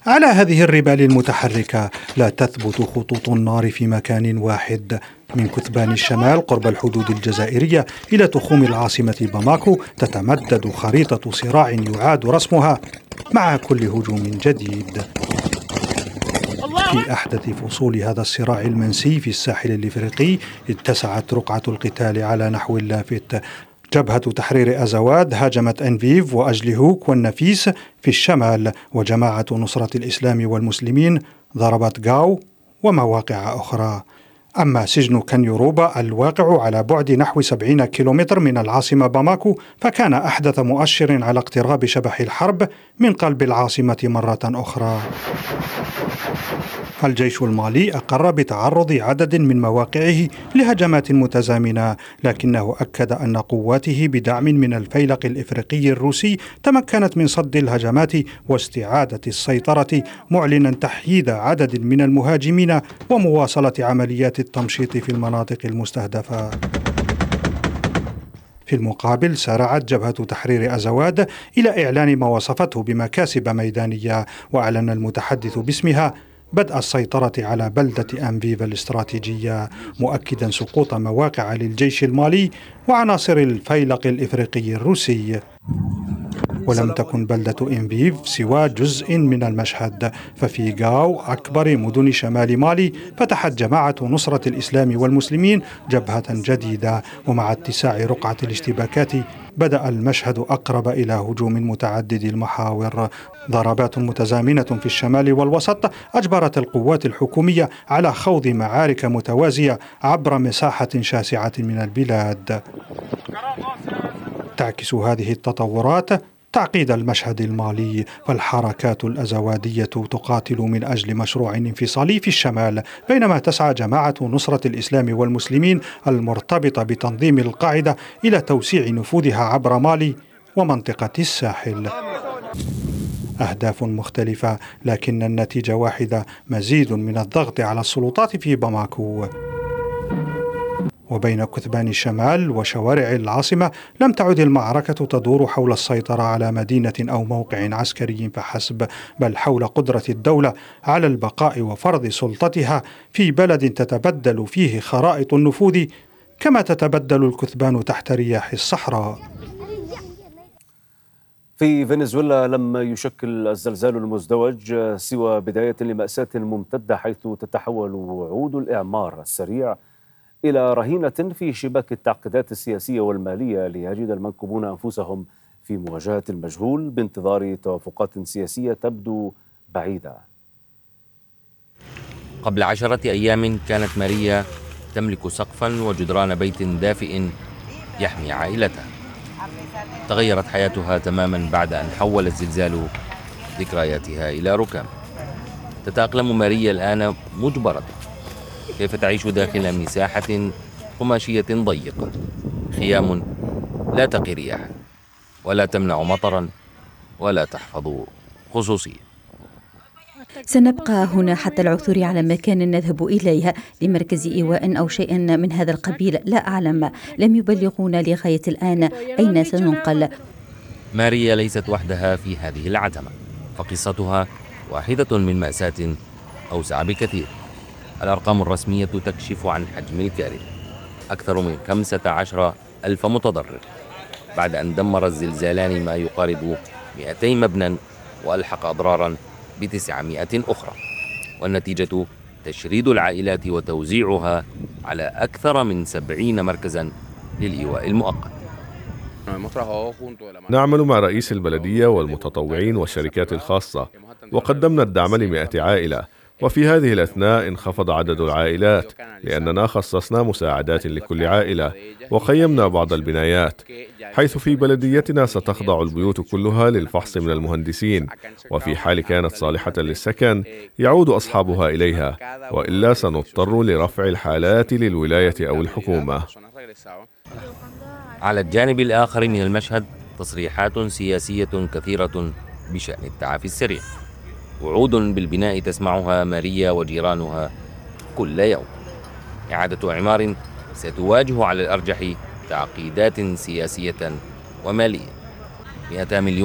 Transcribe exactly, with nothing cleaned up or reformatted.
على هذه الرمال المتحركة لا تثبت خطوط النار في مكان واحد، من كثبان الشمال قرب الحدود الجزائرية إلى تخوم العاصمة باماكو تتمدد خريطة صراع يعاد رسمها مع كل هجوم جديد. في أحدث فصول هذا الصراع المنسي في الساحل الإفريقي اتسعت رقعة القتال على نحو لافت. جبهة تحرير أزواد هاجمت أنفيف وأجلهوك والنفيس في الشمال، وجماعة نصرة الإسلام والمسلمين ضربت غاو ومواقع أخرى. أما سجن كانيوروبا الواقع على بعد نحو سبعين كيلومتر من العاصمة باماكو فكان أحدث مؤشر على اقتراب شبح الحرب من قلب العاصمة مرة أخرى. الجيش المالي أقر بتعرض عدد من مواقعه لهجمات متزامنة، لكنه أكد أن قواته بدعم من الفيلق الإفريقي الروسي تمكنت من صد الهجمات واستعادة السيطرة، معلنا تحييد عدد من المهاجمين ومواصلة عمليات التمشيط في المناطق المستهدفة. في المقابل سارعت جبهة تحرير أزواد إلى إعلان ما وصفته بمكاسب ميدانية، وأعلن المتحدث باسمها بدء السيطرة على بلدة أنفيف الاستراتيجية، مؤكدا سقوط مواقع للجيش المالي وعناصر الفيلق الإفريقي الروسي. ولم تكن بلدة أنفيف سوى جزء من المشهد، ففي غاو أكبر مدن شمال مالي فتحت جماعة نصرة الإسلام والمسلمين جبهة جديدة، ومع اتساع رقعة الاشتباكات بدأ المشهد أقرب إلى هجوم متعدد المحاور. ضربات متزامنة في الشمال والوسط أجبرت القوات الحكومية على خوض معارك متوازية عبر مساحة شاسعة من البلاد. تعكس هذه التطورات تعقيد المشهد المالي، فالحركات الأزوادية تقاتل من أجل مشروع انفصالي في الشمال، بينما تسعى جماعة نصرة الإسلام والمسلمين المرتبطة بتنظيم القاعدة إلى توسيع نفوذها عبر مالي ومنطقة الساحل. أهداف مختلفة لكن النتيجة واحدة، مزيد من الضغط على السلطات في باماكو. وبين كثبان الشمال وشوارع العاصمة لم تعد المعركة تدور حول السيطرة على مدينة أو موقع عسكري فحسب، بل حول قدرة الدولة على البقاء وفرض سلطتها في بلد تتبدل فيه خرائط النفوذ كما تتبدل الكثبان تحت رياح الصحراء. في فنزويلا لم يشكل الزلزال المزدوج سوى بداية لمأساة ممتدة، حيث تتحول وعود الإعمار السريع إلى رهينة في شباك التعقيدات السياسية والمالية، ليجد المنكوبون أنفسهم في مواجهة المجهول بانتظار توافقات سياسية تبدو بعيدة. قبل عشرة أيام كانت ماريا تملك سقفا وجدران بيت دافئ يحمي عائلتها. تغيرت حياتها تماما بعد أن حول الزلزال ذكرياتها إلى ركام. تتأقلم ماريا الآن مجبرة. كيف تعيش داخل مساحة قماشية ضيقة، خيام لا تقي رياحا ولا تمنع مطرا ولا تحفظ خصوصية. سنبقى هنا حتى العثور على مكان نذهب إليها لمركز إيواء أو شيء من هذا القبيل، لا أعلم. لم يبلغونا لغاية الآن أين سننقل. ماريا ليست وحدها في هذه العتمة، فقصتها واحدة من مأساة أوسع بكثير. الأرقام الرسمية تكشف عن حجم الكارثة، أكثر من خمسة عشر ألف متضرر بعد أن دمر الزلزالان ما يقارب مئتين مبنى وألحق أضرارا بتسعمائة أخرى، والنتيجة تشريد العائلات وتوزيعها على أكثر من سبعين مركزا للإيواء المؤقت. نعمل مع رئيس البلدية والمتطوعين والشركات الخاصة، وقدمنا الدعم لمئة عائلة، وفي هذه الأثناء انخفض عدد العائلات لأننا خصصنا مساعدات لكل عائلة وقيمنا بعض البنايات، حيث في بلديتنا ستخضع البيوت كلها للفحص من المهندسين، وفي حال كانت صالحة للسكن يعود أصحابها إليها، وإلا سنضطر لرفع الحالات للولاية أو الحكومة. على الجانب الآخر من المشهد تصريحات سياسية كثيرة بشأن التعافي السريع، وعود بالبناء تسمعها ماريا وجيرانها كل يوم. إعادة إعمار ستواجه على الأرجح تعقيدات سياسية ومالية. مئة مليون